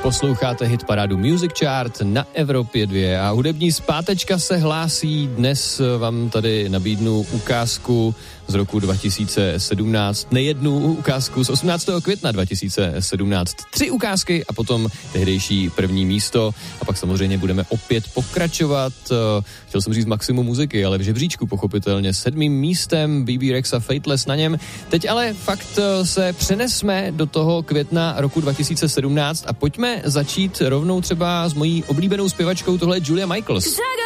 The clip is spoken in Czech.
Posloucháte hit parádu Music Chart na Evropě 2 a hudební zpátečka se hlásí. Dnes vám tady nabídnu ukázku z roku 2017, nejednu ukázku z 18. května 2017. 3 ukázky a potom tehdejší první místo a pak samozřejmě budeme opět pokračovat. Chtěl jsem říct maximum muziky, ale v žebříčku pochopitelně 7. místem BB Rexa Fateless na něm. Teď ale fakt se přenesme do toho května roku 2017 a pojďme začít rovnou třeba s mojí oblíbenou zpěvačkou, tohle je Julia Michaels.